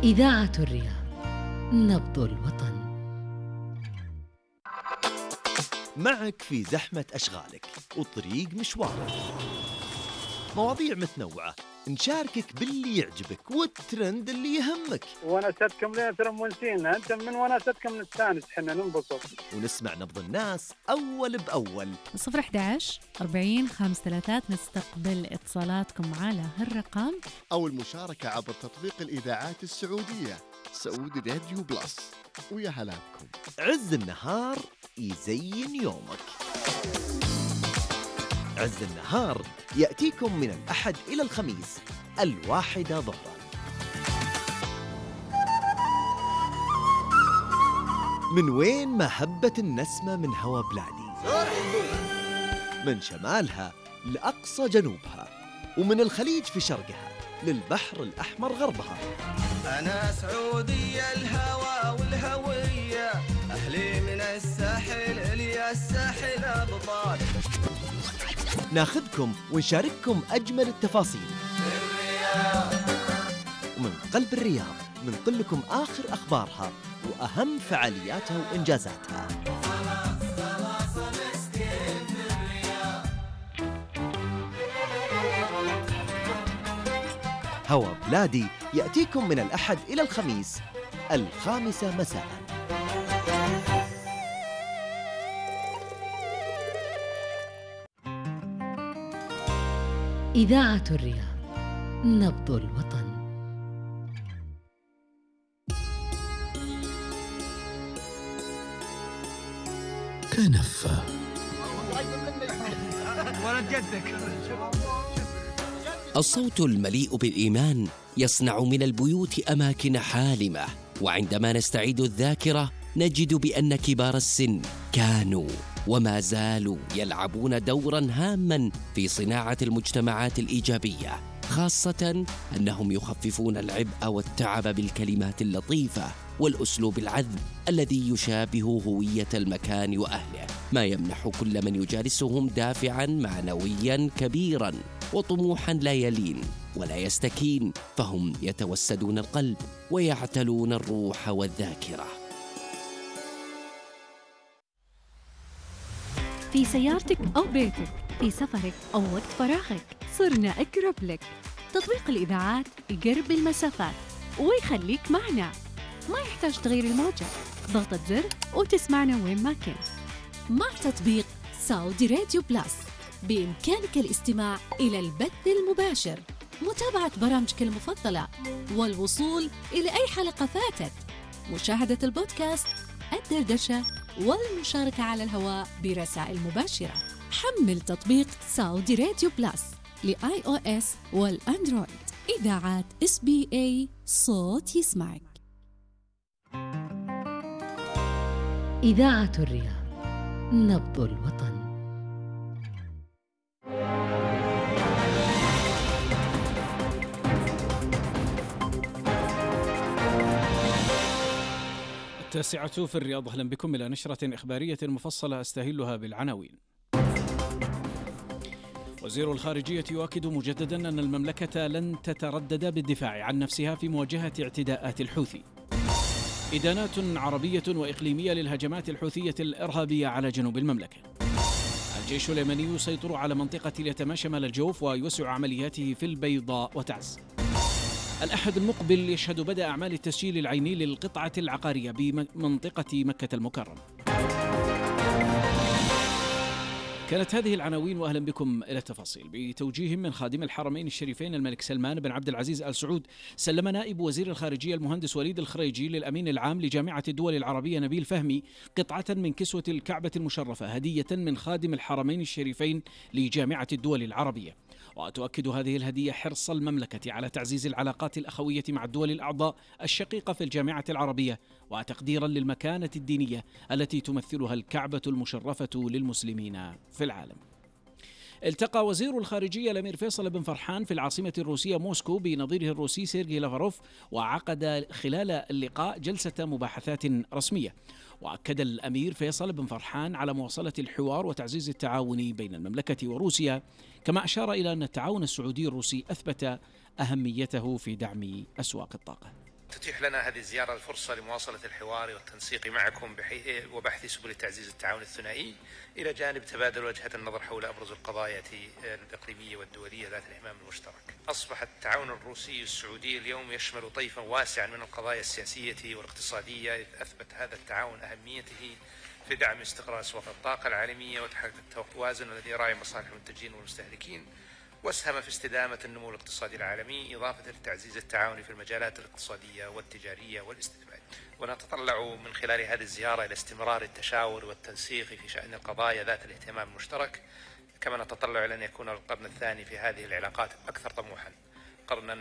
إذاعة الرياض، نبض الوطن. معك في زحمة أشغالك وطريق مشوارك، مواضيع متنوعة نشاركك باللي يعجبك والترند اللي يهمك. وناستكم ليه ترى مونسينا، أنت من وناستكم نستانس، حنا ننبسط ونسمع نبض الناس أول بأول. 011 40 53 نستقبل اتصالاتكم على هالرقم أو المشاركة عبر تطبيق الإذاعات السعودية سعودي راديو بلس. ويا هلا بكم. عز النهار يزين يومك. عز النهار يأتيكم من الأحد إلى الخميس 1:00 ظهرا. من وين ما هبت النسمة من هوا بلادي، من شمالها لأقصى جنوبها، ومن الخليج في شرقها للبحر الأحمر غربها. أنا سعودية الهوى والهوية، أهلي من الساحل إلي الساحل أبطال. ناخذكم ونشارككم أجمل التفاصيل ومن قلب الرياض ننقل لكم آخر أخبارها وأهم فعالياتها وإنجازاتها. هوا بلادي يأتيكم من الأحد إلى الخميس 5:00 مساء. إذاعة الرياض، نبض الوطن. كنفة الصوت المليء بالإيمان يصنع من البيوت أماكن حالمة، وعندما نستعيد الذاكرة نجد بأن كبار السن كانوا وما زالوا يلعبون دورا هاما في صناعة المجتمعات الإيجابية، خاصة أنهم يخففون العبء والتعب بالكلمات اللطيفة والأسلوب العذب الذي يشابه هوية المكان وأهله، ما يمنح كل من يجالسهم دافعا معنويا كبيرا وطموحا لا يلين ولا يستكين، فهم يتوسدون القلب ويعتلون الروح والذاكرة. في سيارتك أو بيتك، في سفرك أو وقت فراغك، صرنا أقرب لك. تطبيق الإذاعات يقرب المسافات ويخليك معنا، ما يحتاج تغيير الموجة، ضغطة زر وتسمعنا وين ما كنت. مع تطبيق سعودي راديو بلس بإمكانك الاستماع إلى البث المباشر، متابعة برامجك المفضلة، والوصول إلى أي حلقة فاتت، مشاهدة البودكاست، الدردشة، والمشاركة على الهواء برسائل مباشرة. حمل تطبيق سعودي راديو بلس لآي أو إس والأندرويد. إذاعات SBA، صوت يسمعك. إذاعة الرياض، نبض الوطن. التاسعة في الرياض. أهلا بكم إلى نشرة إخبارية مفصلة أستهلها بالعناوين. وزير الخارجية يؤكد مجددا أن المملكة لن تتردد بالدفاع عن نفسها في مواجهة اعتداءات الحوثي. إدانات عربية وإقليمية للهجمات الحوثية الإرهابية على جنوب المملكة. الجيش اليمني يسيطر على منطقة اليتامى شمال الجوف ويوسع عملياته في البيضاء وتعز. الأحد المقبل يشهد بدء أعمال التسجيل العيني للقطعة العقارية بمنطقة مكة المكرمة. كانت هذه العناوين، وأهلا بكم إلى التفاصيل. بتوجيه من خادم الحرمين الشريفين الملك سلمان بن عبد العزيز آل سعود، سلم نائب وزير الخارجية المهندس وليد الخريجي للأمين العام لجامعة الدول العربية نبيل فهمي قطعة من كسوة الكعبة المشرفة هدية من خادم الحرمين الشريفين لجامعة الدول العربية. وتؤكد هذه الهدية حرص المملكة على تعزيز العلاقات الأخوية مع الدول الأعضاء الشقيقة في الجامعة العربية، وتقديرا للمكانة الدينية التي تمثلها الكعبة المشرفة للمسلمين في العالم. التقى وزير الخارجية الأمير فيصل بن فرحان في العاصمة الروسية موسكو بنظيره الروسي سيرجي لافروف، وعقد خلال اللقاء جلسة مباحثات رسمية. وأكد الأمير فيصل بن فرحان على مواصلة الحوار وتعزيز التعاون بين المملكة وروسيا، كما أشار إلى أن التعاون السعودي الروسي أثبت أهميته في دعم أسواق الطاقة. تتيح لنا هذه الزيارة الفرصة لمواصلة الحوار والتنسيق معكم وبحث سبل تعزيز التعاون الثنائي إلى جانب تبادل وجهة النظر حول أبرز القضايا الإقليمية والدولية ذات الاهتمام المشترك. أصبح التعاون الروسي السعودي اليوم يشمل طيفا واسعا من القضايا السياسية والاقتصادية، إذ أثبت هذا التعاون أهميته في دعم استقرار أسواق الطاقة العالمية وتحقيق التوازن الذي يراعي مصالح المنتجين والمستهلكين، واسهم في استدامة النمو الاقتصادي العالمي، إضافة لتعزيز التعاون في المجالات الاقتصادية والتجارية والاستثمارية. ونتطلع من خلال هذه الزيارة إلى استمرار التشاور والتنسيق في شأن القضايا ذات الاهتمام المشترك، كما نتطلع إلى أن يكون القرن الثاني في هذه العلاقات أكثر طموحا، قرنا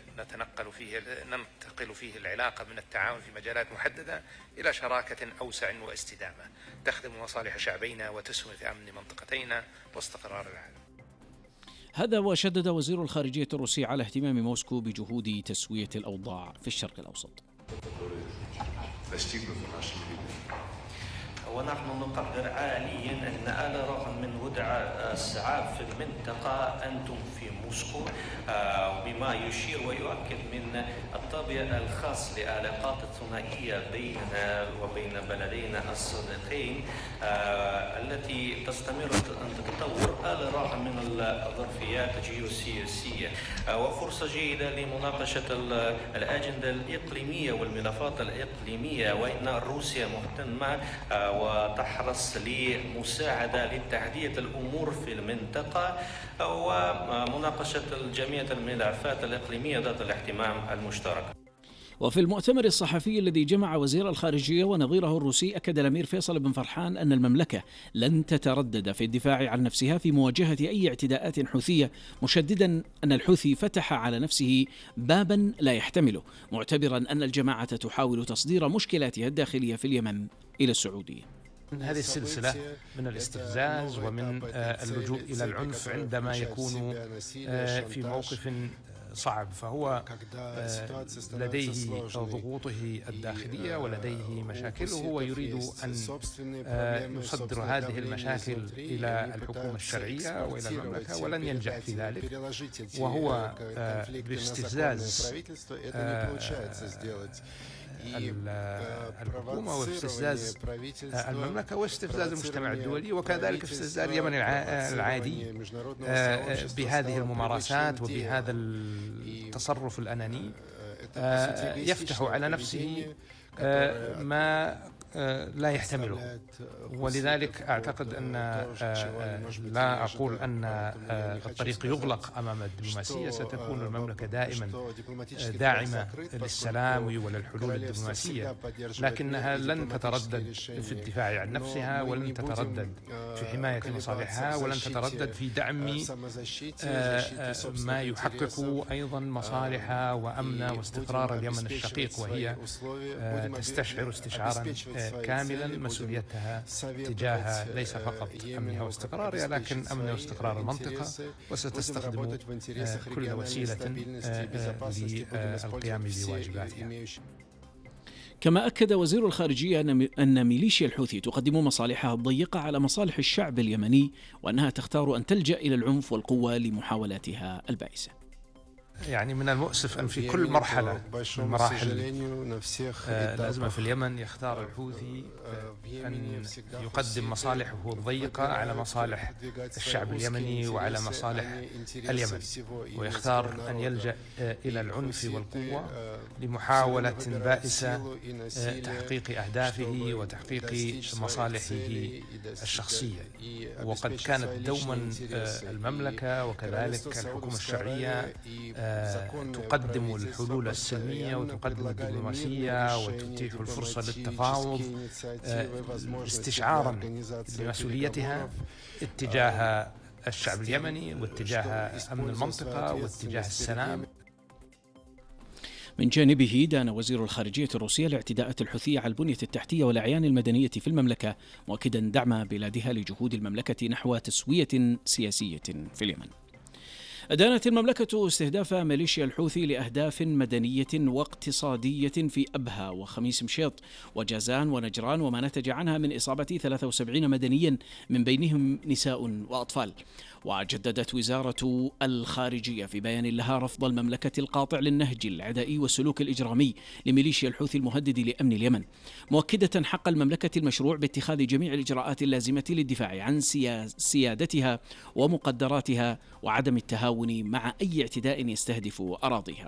ننتقل فيه العلاقة من التعاون في مجالات محددة إلى شراكة أوسع واستدامة تخدم مصالح شعبينا وتسهم في أمن منطقتينا واستقرار العالم. هذا وشدد وزير الخارجية الروسي على اهتمام موسكو بجهود تسوية الأوضاع في الشرق الأوسط. ونحن نقرر عاليا أن على الرغم من وضع الصعاب في المنطقة أنتم في موسكو، بما يشير ويؤكد من الطابع الخاص للعلاقات الثنائية بيننا وبين بلدينا الصديقين التي تستمر أن تتطور على الرغم من الظرفيات الجيوسياسية، وفرصة جيدة لمناقشة الأجندة الإقليمية والملفات الإقليمية، وإن روسيا مهتمة وتحرص لمساعدة لتحديد الأمور في المنطقة ومناقشة جميع الملفات الإقليمية ذات الاهتمام المشترك. وفي المؤتمر الصحفي الذي جمع وزير الخارجية ونظيره الروسي، أكد الأمير فيصل بن فرحان أن المملكة لن تتردد في الدفاع عن نفسها في مواجهة أي اعتداءات حوثية، مشددا أن الحوثي فتح على نفسه بابا لا يحتمله، معتبرا أن الجماعة تحاول تصدير مشكلاتها الداخلية في اليمن إلى السعودية. هذه السلسلة من الاستفزاز ومن اللجوء إلى العنف عندما يكون في موقف صعب، فهو لديه ضغوطه الداخلية ولديه مشاكله، ويريد أن يصدر هذه المشاكل إلى الحكومة الشرعية وإلى المملكة، ولن ينجح في ذلك، وهو باستفزاز الحكومة واستفزاز المملكة واستفزاز المجتمع الدولي، وكذلك استفزاز اليمن العادي بهذه الممارسات وبهذا التصرف الأناني، يفتح على نفسه ما لا يحتمله. ولذلك أعتقد أن لا أقول أن الطريق يغلق أمام الدبلوماسية، ستكون المملكة دائما داعمة للسلام وللحلول الدبلوماسية، لكنها لن تتردد في الدفاع عن نفسها، ولن تتردد في حماية مصالحها، ولن تتردد في دعم ما يحقق أيضا مصالح وأمن واستقرار اليمن الشقيق، وهي تستشعر استشعارا كاملا مسؤوليتها تجاه ليس فقط أمنها واستقرارها، لكن أمن واستقرار المنطقة، وستستخدم كل وسيلة للقيام بواجباتها. كما أكد وزير الخارجية أن ميليشيا الحوثي تقدم مصالحها الضيقة على مصالح الشعب اليمني، وأنها تختار أن تلجأ إلى العنف والقوة لمحاولاتها البائسة. يعني من المؤسف أن في كل مرحلة من مراحل الأزمة في اليمن يختار الحوثي أن يقدم مصالحه الضيقة على مصالح الشعب اليمني وعلى مصالح اليمن، ويختار أن يلجأ إلى العنف والقوة لمحاولة بائسة تحقيق أهدافه وتحقيق مصالحه الشخصية. وقد كانت دوما المملكة وكذلك الحكومة الشرعية تقدم الحلول السلمية وتقدم الدبلوماسية وتتيح الفرصة للتفاوض استشعارا لمسؤوليتها اتجاه الشعب اليمني واتجاه أمن المنطقة واتجاه السلام. من جانبه دان وزير الخارجية الروسية الاعتداءات الحوثية على البنية التحتية والأعيان المدنية في المملكة، مؤكدا دعم بلادها لجهود المملكة نحو تسوية سياسية في اليمن. أدانت المملكة استهداف ميليشيا الحوثي لأهداف مدنية واقتصادية في أبها وخميس مشيط وجازان ونجران، وما نتج عنها من إصابة 73 مدنيا من بينهم نساء وأطفال. وجددت وزارة الخارجية في بيان لها رفض المملكة القاطع للنهج العدائي والسلوك الإجرامي لميليشيا الحوثي المهدد لأمن اليمن، مؤكدة حق المملكة المشروع باتخاذ جميع الإجراءات اللازمة للدفاع عن سيادتها ومقدراتها وعدم التهاون مع أي اعتداء يستهدف أراضيها.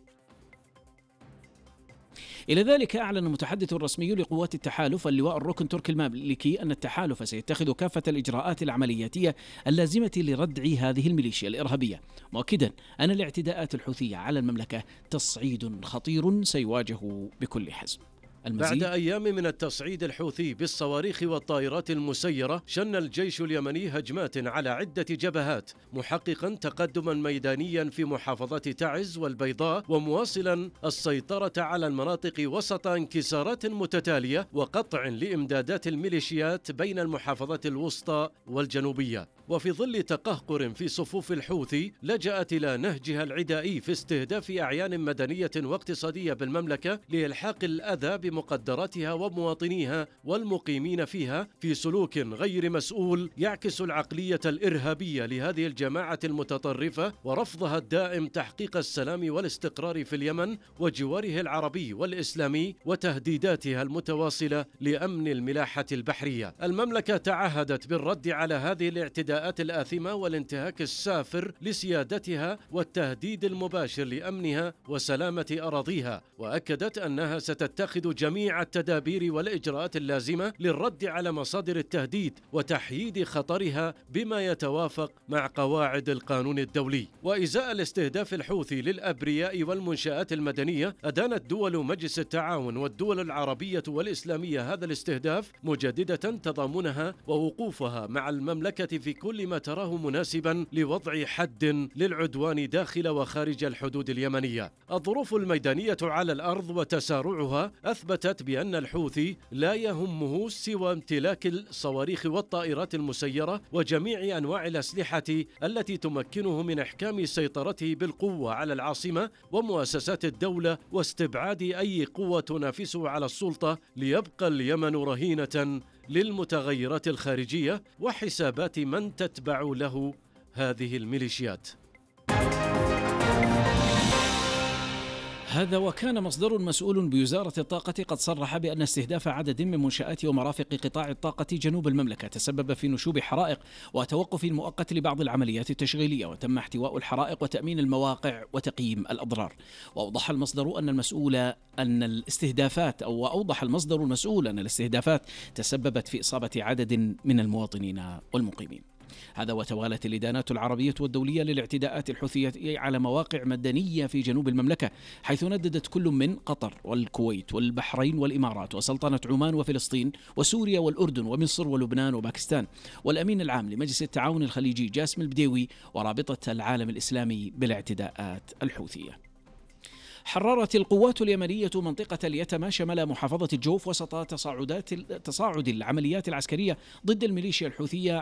إلى ذلك أعلن المتحدث الرسمي لقوات التحالف اللواء الركن تركي المالكي أن التحالف سيتخذ كافة الإجراءات العملياتية اللازمة لردع هذه الميليشيا الإرهابية، مؤكدا أن الاعتداءات الحوثية على المملكة تصعيد خطير سيواجه بكل حزم. بعد أيام من التصعيد الحوثي بالصواريخ والطائرات المسيرة، شن الجيش اليمني هجمات على عدة جبهات، محققا تقدما ميدانيا في محافظة تعز والبيضاء، ومواصلا السيطرة على المناطق وسط انكسارات متتالية وقطع لإمدادات الميليشيات بين المحافظات الوسطى والجنوبية. وفي ظل تقهقر في صفوف الحوثي، لجأت إلى نهجها العدائي في استهداف أعيان مدنية واقتصادية بالمملكة لإلحاق الأذى بمقدراتها ومواطنيها والمقيمين فيها في سلوك غير مسؤول يعكس العقلية الإرهابية لهذه الجماعة المتطرفة ورفضها الدائم تحقيق السلام والاستقرار في اليمن وجواره العربي والإسلامي وتهديداتها المتواصلة لأمن الملاحة البحرية. المملكة تعهدت بالرد على هذه الاعتداءات الآثمة والانتهاك السافر لسيادتها والتهديد المباشر لأمنها وسلامة أراضيها، وأكدت أنها ستتخذ جميع التدابير والإجراءات اللازمة للرد على مصادر التهديد وتحييد خطرها بما يتوافق مع قواعد القانون الدولي. وإزاء الاستهداف الحوثي للأبرياء والمنشآت المدنية، أدانت دول مجلس التعاون والدول العربية والإسلامية هذا الاستهداف، مجددة تضامنها ووقوفها مع المملكة في كل ما تراه مناسبا لوضع حد للعدوان داخل وخارج الحدود اليمنية. الظروف الميدانية على الأرض وتسارعها أثبتت بأن الحوثي لا يهمه سوى امتلاك الصواريخ والطائرات المسيرة وجميع أنواع الأسلحة التي تمكنه من إحكام سيطرته بالقوة على العاصمة ومؤسسات الدولة واستبعاد أي قوة تنافسه على السلطة، ليبقى اليمن رهينة للمتغيرات الخارجية وحسابات من تتبع له هذه الميليشيات. هذا وكان مصدر مسؤول بوزارة الطاقة قد صرح بأن استهداف عدد من منشآت ومرافق قطاع الطاقة جنوب المملكة تسبب في نشوب حرائق وتوقف مؤقت لبعض العمليات التشغيلية، وتم احتواء الحرائق وتأمين المواقع وتقييم الأضرار. وأوضح المصدر أن الاستهدافات تسببت في إصابة عدد من المواطنين والمقيمين. هذا وتوالت الإدانات العربية والدولية للاعتداءات الحوثية على مواقع مدنية في جنوب المملكة، حيث نددت كل من قطر والكويت والبحرين والإمارات وسلطنة عمان وفلسطين وسوريا والأردن ومصر ولبنان وباكستان، والأمين العام لمجلس التعاون الخليجي جاسم البديوي ورابطة العالم الإسلامي بالاعتداءات الحوثية. حررت القوات اليمنية منطقة اليتمى شمال محافظة الجوف وسط تصاعد العمليات العسكرية ضد الميليشيا الحوثية